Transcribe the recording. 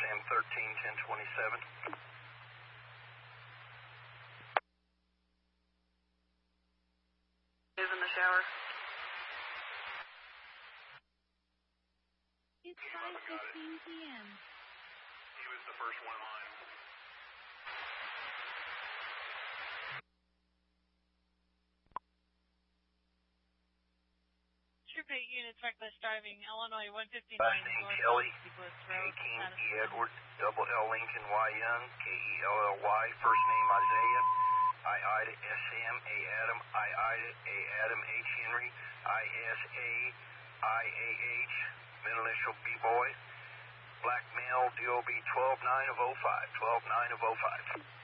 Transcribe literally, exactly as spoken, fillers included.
M thirteen ten twenty-seven. Is in the shower. It's five fifteen p m He was the first one in line. Troop eight units, reckless driving, Illinois one fifty-nine. Last name Kelly, eighteen E Edward, double L Lincoln Y Young, K E L L Y, first name Isaiah, I Ida S M, A Adam, I Ida, A Adam, H Henry, I S A, I A H, middle initial B Boy, black male, D O B twelve nine of oh five, twelve nine of oh five.